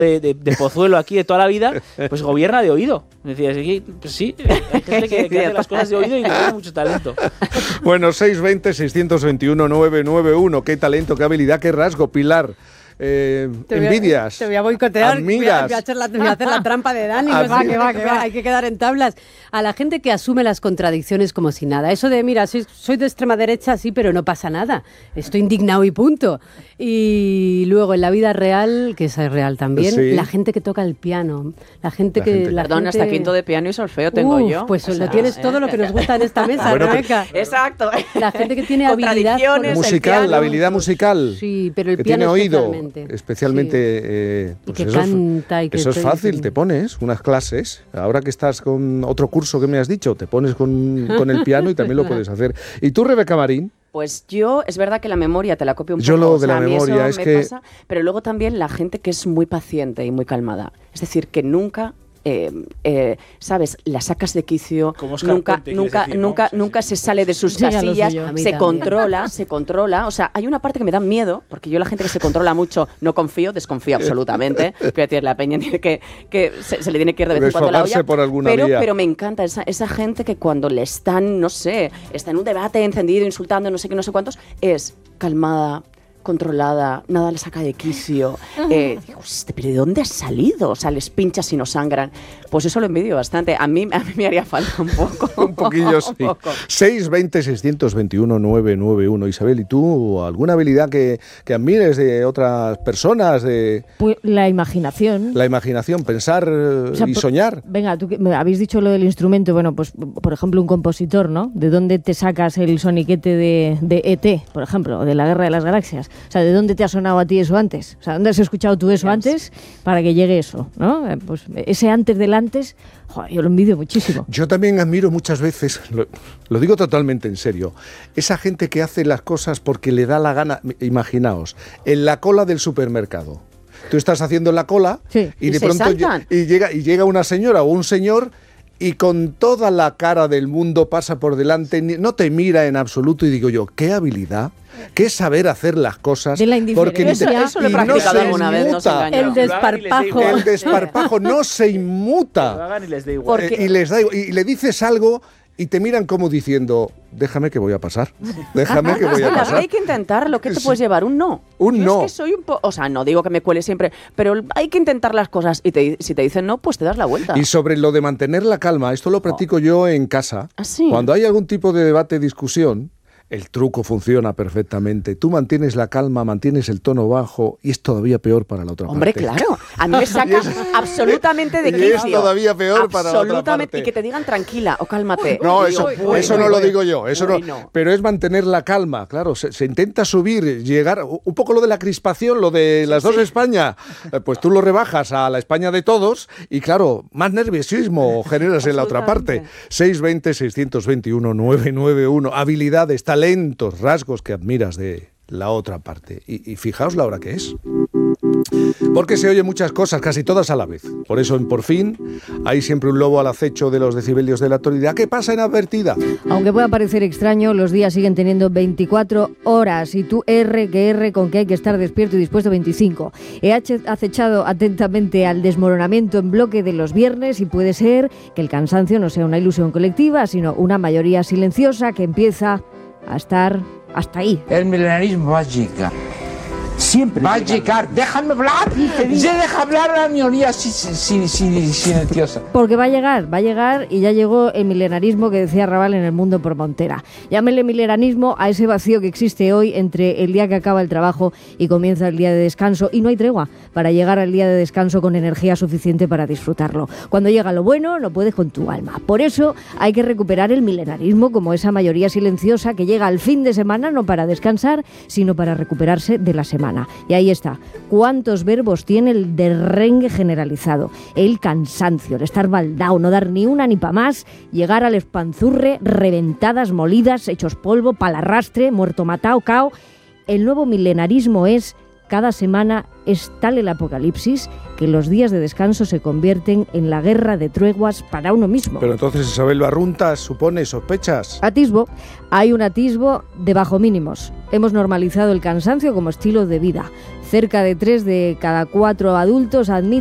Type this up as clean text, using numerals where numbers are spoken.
de Pozuelo aquí de toda la vida, pues gobierna de oído. Decías, pues sí, hay gente que hace las cosas de oído y tiene mucho talento. Bueno, 620-621-991. Qué talento, qué habilidad, qué rasgo, Pilar. Envidias. Te voy a boicotear. Admiras. Voy a hacer la trampa de Dani. Pues que va. Hay que quedar en tablas. A la gente que asume las contradicciones como si nada. Eso de, mira, soy de extrema derecha, sí, pero no pasa nada. Estoy indignado y punto. Y luego en la vida real, que esa es real también, sí. La gente que toca el piano. Perdón, hasta quinto de piano y solfeo tengo yo. Pues lo tienes todo lo que nos gusta en esta mesa, bueno, Rebeca. Exacto. La gente que tiene habilidad musical, la habilidad musical. Sí, pero el que piano tiene oído. Especialmente pues y que canta y que eso es fácil, te pones unas clases, ahora que estás con otro curso que me has dicho, te pones con el piano y también lo puedes hacer. ¿Y tú, Rebeca Marín? Pues yo, es verdad que la memoria te la copio un poco. Yo lo de la memoria es que... pasa, pero luego también la gente que es muy paciente y muy calmada, es decir, que nunca... ¿sabes? La sacas de quicio, nunca se sale de sus casillas, se controla. O sea, hay una parte que me da miedo, porque yo la gente que se controla mucho no desconfío absolutamente. Fíjate, la peña tiene que se le tiene que ir de vez en cuando la olla. Pero me encanta esa gente que cuando le están, no sé, está en un debate encendido, insultando, no sé qué, no sé cuántos, es calmada, controlada, nada le saca de quicio. Digo, ¿pero de dónde has salido? O sea, les pinchas y no sangran. Pues eso lo envidio bastante. A mí me haría falta un poco. Un poquillo, sí. 620-621-991. Isabel, ¿y tú alguna habilidad que admires de otras personas? Pues la imaginación. La imaginación, pensar y soñar. Venga, tú me habéis dicho lo del instrumento. Bueno, pues por ejemplo un compositor, ¿no? ¿De dónde te sacas el soniquete de E.T., por ejemplo, o de la Guerra de las Galaxias? O sea, ¿de dónde te ha sonado a ti eso antes? O sea, ¿dónde has escuchado tú eso antes para que llegue eso, ¿no? Pues ese antes del antes, joder, yo lo envidio muchísimo. Yo también admiro muchas veces, lo digo totalmente en serio, esa gente que hace las cosas porque le da la gana. Imaginaos, en la cola del supermercado. Tú estás haciendo la cola y de pronto llega una señora o un señor y con toda la cara del mundo pasa por delante, no te mira en absoluto, y digo yo, qué habilidad, qué saber hacer las cosas. De la indiferencia. Eso lo he practicado alguna vez, no se engañó. El desparpajo. El desparpajo no se inmuta. Y les da igual. Y le dices algo y te miran como diciendo, déjame que voy a pasar. Déjame que voy a pasar. Hay que intentarlo. ¿Qué te puedes llevar? Un no. No. Es que soy o sea, no digo que me cuele siempre, pero hay que intentar las cosas. Y si te dicen no, pues te das la vuelta. Y sobre lo de mantener la calma, esto lo practico yo en casa. ¿Ah, sí? Cuando hay algún tipo de debate, discusión, el truco funciona perfectamente. Tú mantienes la calma, mantienes el tono bajo y es todavía peor para la otra parte. Hombre, claro. A mí me saca absolutamente de quicio. Y es todavía peor para la otra parte. Y que te digan tranquila o cálmate. No, eso no lo digo yo. Eso no. Pero es mantener la calma. Claro, se intenta subir, llegar... Un poco lo de la crispación, lo de las dos España. Pues tú lo rebajas a la España de todos y, claro, más nerviosismo generas en la otra parte. 620-621-991. Habilidades, talentos, rasgos que admiras de la otra parte. Y fijaos la hora que es. Porque se oyen muchas cosas, casi todas a la vez. Por eso en Por Fin hay siempre un lobo al acecho de los decibelios de la actualidad que pasa inadvertida. Aunque pueda parecer extraño, los días siguen teniendo 24 horas y tú R con que hay que estar despierto y dispuesto 25. He acechado atentamente al desmoronamiento en bloque de los viernes y puede ser que el cansancio no sea una ilusión colectiva, sino una mayoría silenciosa que empieza a estar hasta ahí. El milenarismo va a llegar. Siempre va a llegar. ¡Déjame hablar! ¡Ya deja hablar a la minoría silenciosa! Porque va a llegar y ya llegó el milenarismo que decía Raval en El Mundo por Montera. Llámele milenarismo a ese vacío que existe hoy entre el día que acaba el trabajo y comienza el día de descanso, y no hay tregua para llegar al día de descanso con energía suficiente para disfrutarlo. Cuando llega lo bueno, lo puedes con tu alma. Por eso hay que recuperar el milenarismo como esa mayoría silenciosa que llega al fin de semana no para descansar, sino para recuperarse de la semana. Y ahí está. ¿Cuántos verbos tiene el derrengue generalizado? El cansancio, el estar baldao, no dar ni una ni pa' más, llegar al espanzurre, reventadas, molidas, hechos polvo, palarrastre, muerto matao, cao. El nuevo milenarismo es: cada semana es tal el apocalipsis que los días de descanso se convierten en la guerra de treguas para uno mismo. Pero entonces, Isabel, ¿lo arruntas, supone, sospechas? Atisbo. Hay un atisbo de bajo mínimos. hemos normalizado el cansancio como estilo de vida. Cerca de 3 de cada 4 adultos admiten